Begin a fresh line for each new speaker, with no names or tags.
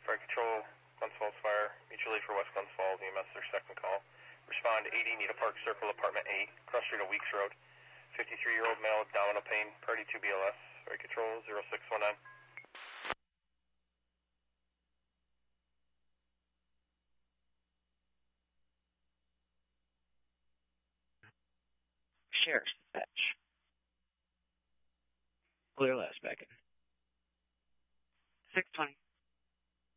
Fire Control, Glens Falls Fire, mutual aid for West Glens Falls, EMS their second call. Respond 80 Nita Park Circle, Apartment 8, cross street of Weeks Road. 53-year-old male, abdominal pain, party 2 BLS. Fire Control, 0619.
Sheriff's Dispatch. Clear last back in. 620.